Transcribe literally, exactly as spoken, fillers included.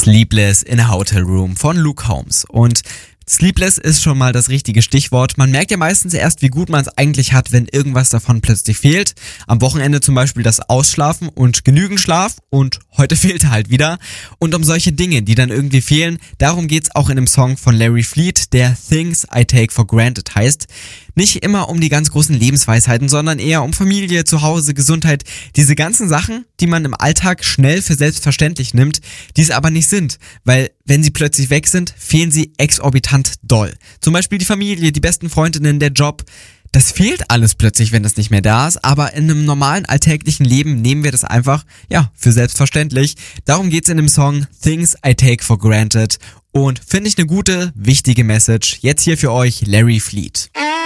Sleepless in a Hotel Room von Luke Combs. Und Sleepless ist schon mal das richtige Stichwort. Man merkt ja meistens erst, wie gut man es eigentlich hat, wenn irgendwas davon plötzlich fehlt. Am Wochenende zum Beispiel das Ausschlafen und genügend Schlaf und heute fehlt er halt wieder. Und um solche Dinge, die dann irgendwie fehlen, darum geht's auch in dem Song von Larry Fleet, der Things I Take for Granted heißt. Nicht immer um die ganz großen Lebensweisheiten, sondern eher um Familie, Zuhause, Gesundheit. Diese ganzen Sachen, die man im Alltag schnell für selbstverständlich nimmt, die es aber nicht sind. Weil wenn sie plötzlich weg sind, fehlen sie exorbitant doll. Zum Beispiel die Familie, die besten Freundinnen, der Job. Das fehlt alles plötzlich, wenn das nicht mehr da ist, aber in einem normalen alltäglichen Leben nehmen wir das einfach, ja, für selbstverständlich. Darum geht's in dem Song Things I Take for Granted und finde ich eine gute, wichtige Message. Jetzt hier für euch Larry Fleet.